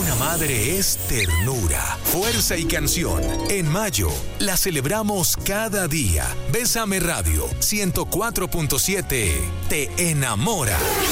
Una madre es ternura, fuerza y canción. En mayo la celebramos cada día. Bésame Radio 104.7 te enamora.